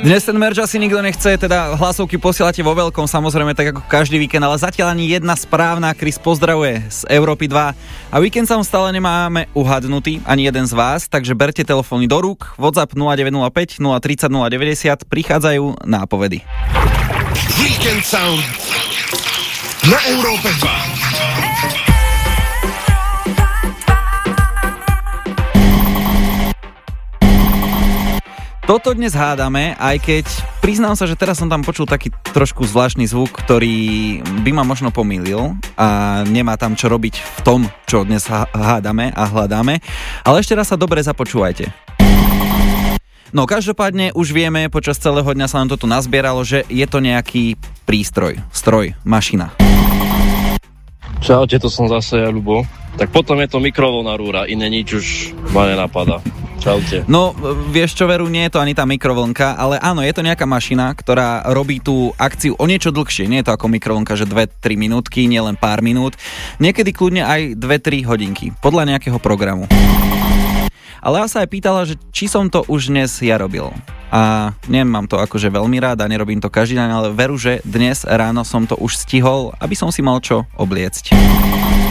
Dnes ten merch asi nikto nechce, teda hlasovky posielate vo veľkom, samozrejme, tak ako každý víkend, ale zatiaľ ani jedna správna. Chris pozdravuje z Európy 2 a víkend sa stále nemáme uhadnutý, ani jeden z vás, takže berte telefóny do rúk. WhatsApp 0905 030 090 prichádzajú nápovedy. Weekend Sound na Európe 2. Toto dnes hádame, aj keď priznám sa, že teraz som tam počul taký trošku zvláštny zvuk, ktorý by ma možno pomýlil a nemá tam čo robiť v tom, čo dnes hádame a hľadáme. Ale ešte raz sa dobre započúvajte. No každopádne už vieme, počas celého dňa sa nám toto nazbieralo, že je to nejaký prístroj, stroj, mašina. Čaute, to som zase ja, Ľubo. Tak potom je to mikrovlnná rúra, iné nič už ma nenapadá. Čaute. No, vieš čo, Veru, nie je to ani tá mikrovlnka, ale áno, je to nejaká mašina, ktorá robí tú akciu o niečo dlhšie. Nie je to ako mikrovlnka, že 2-3 minútky, nie len pár minút. Niekedy kľudne aj 2-3 hodinky, podľa nejakého programu. Ale ja sa aj pýtala, že či som to už dnes ja robil. A nemám to akože veľmi rád a nerobím to každý deň, ale veru, že dnes ráno som to už stihol, aby som si mal čo obliecť.